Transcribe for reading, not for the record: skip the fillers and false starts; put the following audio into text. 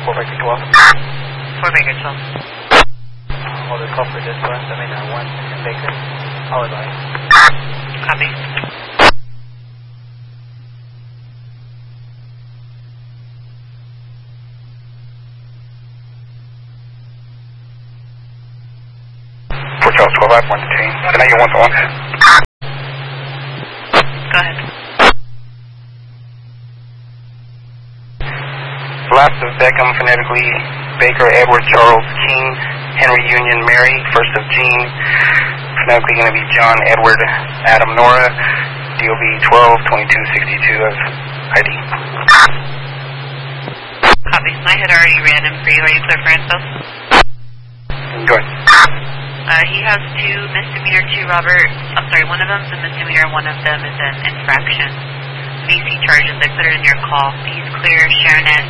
4 Baker 12. 4 Baker 12. Hold the call for this one. 1 in Baker. I'll advise. Copy. Charles 12 out, 1 to 10. Can I get 1 to 1? Go ahead. Last of Beckham, phonetically Baker, Edward, Charles, King, Henry, Union, Mary, first of Jean, phonetically going to be John, Edward, Adam, Nora, DOB 12-2262 of ID. Copy. I had already ran him for you. Are you clear for info? Go ahead. He has 2 misdemeanor, 2 Robert. I'm sorry, one of them's a misdemeanor, one of them is an infraction. VC charges, I put it in your call. He's clear, Sharonet,